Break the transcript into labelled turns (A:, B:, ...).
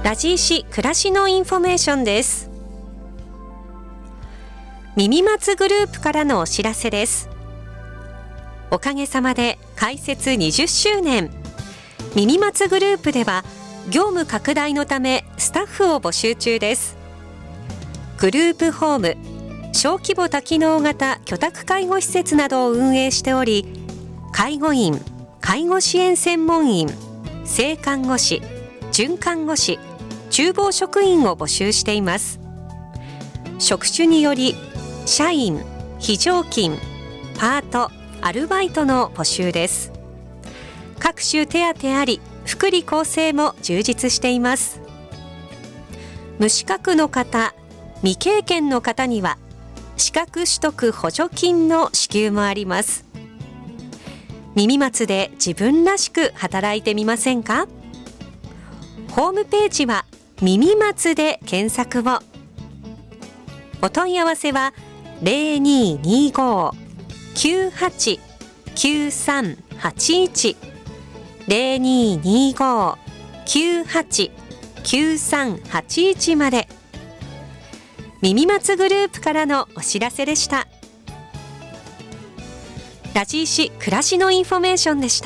A: ラジーシ暮らしのインフォメーションです。耳松グループからのお知らせです。おかげさまで開設20周年。耳松グループでは業務拡大のためスタッフを募集中です。グループホーム、小規模多機能型居宅介護施設などを運営しており、介護員、介護支援専門員、正看護師、准看護師、厨房職員を募集しています。職種により社員、非常勤、パート、アルバイトの募集です。各種手当あり、福利厚生も充実しています。無資格の方、未経験の方には資格取得補助金の支給もあります。耳松で自分らしく働いてみませんか？ホームページは耳松で検索を。お問い合わせは 0225-989381 0225-989381 まで。耳松グループからのお知らせでした。ラジーシ暮らしのインフォメーションでした。